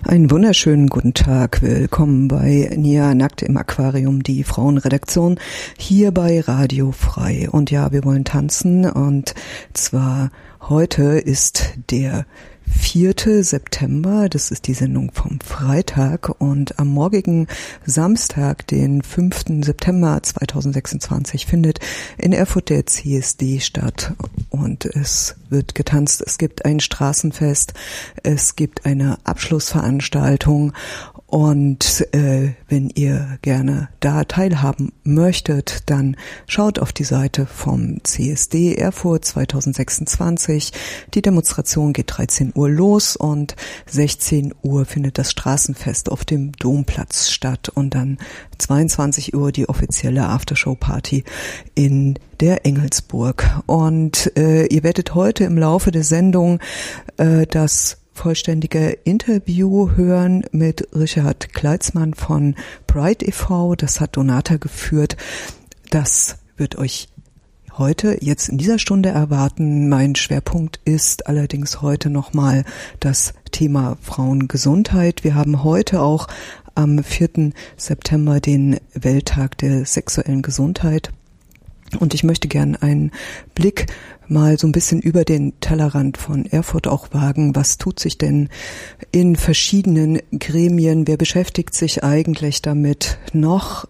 Einen wunderschönen guten Tag. Willkommen bei Nia Nackt im Aquarium, die Frauenredaktion, hier bei Radio Frei. Und ja, wir wollen tanzen, und zwar heute ist der 4. September, das ist die Sendung vom Freitag, und am morgigen Samstag, den 5. September 2026, findet in Erfurt der CSD statt und es wird getanzt. Es gibt ein Straßenfest, es gibt eine Abschlussveranstaltung, und wenn ihr gerne da teilhaben möchtet, dann schaut auf die Seite vom CSD Erfurt 2026. Die Demonstration geht 13 Uhr los und 16 Uhr findet das Straßenfest auf dem Domplatz statt und dann 22 Uhr die offizielle Aftershow-Party in der Engelsburg. Und ihr werdet heute im Laufe der Sendung das vollständige Interview hören mit Richard Kleitzmann von Pride e.V. Das hat Donata geführt. Das wird euch heute, jetzt in dieser Stunde erwarten. Mein Schwerpunkt ist allerdings heute nochmal das Thema Frauengesundheit. Wir haben heute auch am 4. September den Welttag der sexuellen Gesundheit. Und ich möchte gern einen Blick mal so ein bisschen über den Tellerrand von Erfurt auch wagen. Was tut sich denn in verschiedenen Gremien? Wer beschäftigt sich eigentlich damit noch?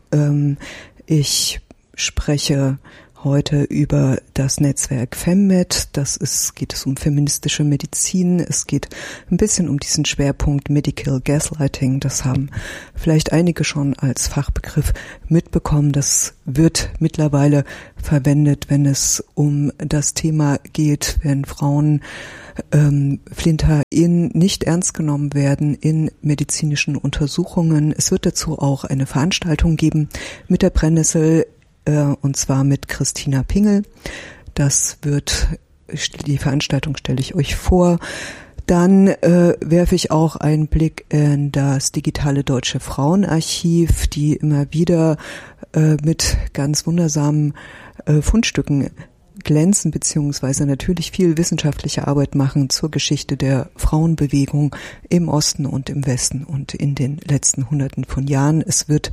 Ich spreche heute über das Netzwerk FemMed. Geht es um feministische Medizin. Es geht ein bisschen um diesen Schwerpunkt Medical Gaslighting. Das haben vielleicht einige schon als Fachbegriff mitbekommen. Das wird mittlerweile verwendet, wenn es um das Thema geht, wenn Frauen FlinterInnen nicht ernst genommen werden in medizinischen Untersuchungen. Es wird dazu auch eine Veranstaltung geben mit der Brennnessel, und zwar mit Christina Pingel. Die Veranstaltung stelle ich euch vor. Dann werfe ich auch einen Blick in das digitale Deutsche Frauenarchiv, die immer wieder mit ganz wundersamen Fundstücken glänzen, beziehungsweise natürlich viel wissenschaftliche Arbeit machen zur Geschichte der Frauenbewegung im Osten und im Westen und in den letzten Hunderten von Jahren.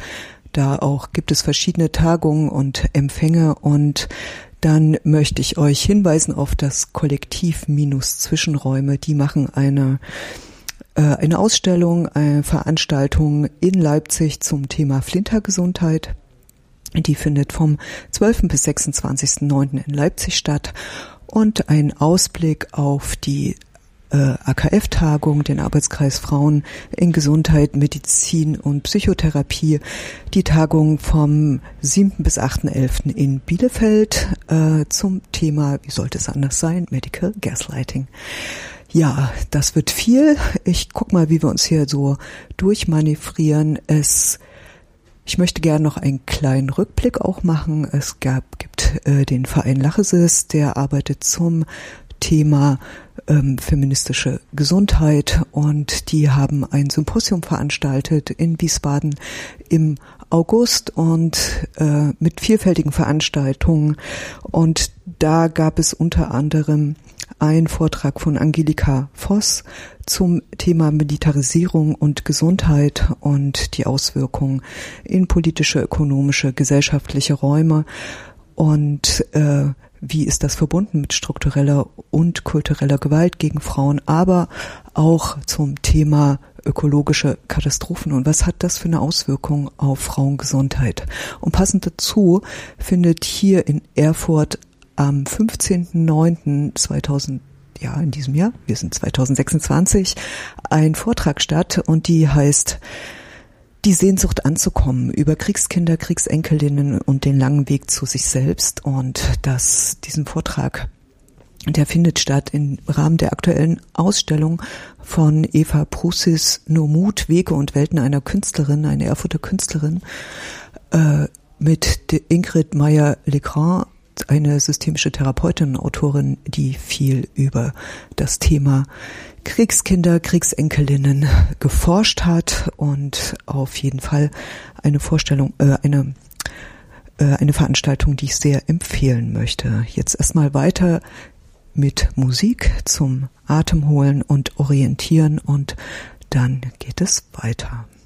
Gibt es verschiedene Tagungen und Empfänge, und dann möchte ich euch hinweisen auf das Kollektiv Minus Zwischenräume. Die machen eine Ausstellung, eine Veranstaltung in Leipzig zum Thema Flintergesundheit. Die findet vom 12. bis 26.09. in Leipzig statt, und ein Ausblick auf die AKF-Tagung, den Arbeitskreis Frauen in Gesundheit, Medizin und Psychotherapie, die Tagung vom 7. bis 8.11. in Bielefeld zum Thema, wie sollte es anders sein, Medical Gaslighting. Ja, das wird viel. Ich guck mal, wie wir uns hier so durchmanövrieren. Ich möchte gerne noch einen kleinen Rückblick auch machen. Es gibt den Verein Lachesis, der arbeitet zum Thema feministische Gesundheit, und die haben ein Symposium veranstaltet in Wiesbaden im August und mit vielfältigen Veranstaltungen, und da gab es unter anderem einen Vortrag von Angelika Voss zum Thema Militarisierung und Gesundheit und die Auswirkungen in politische, ökonomische, gesellschaftliche Räume, und wie ist das verbunden mit struktureller und kultureller Gewalt gegen Frauen, aber auch zum Thema ökologische Katastrophen und was hat das für eine Auswirkung auf Frauengesundheit. Und passend dazu findet hier in Erfurt am 15.09.2000, in diesem Jahr, wir sind 2026, ein Vortrag statt, und die heißt Die Sehnsucht anzukommen, über Kriegskinder, Kriegsenkelinnen und den langen Weg zu sich selbst. Und diesen Vortrag, der findet statt im Rahmen der aktuellen Ausstellung von Eva Prusis Nur Mut, Wege und Welten einer Künstlerin, eine Erfurter Künstlerin, mit Ingrid Meyer-Legrand, eine systemische Therapeutin und Autorin, die viel über das Thema Kriegskinder, Kriegsenkelinnen geforscht hat, und auf jeden Fall eine Veranstaltung, die ich sehr empfehlen möchte. Jetzt erstmal weiter mit Musik zum Atemholen und Orientieren, und dann geht geht es weiter.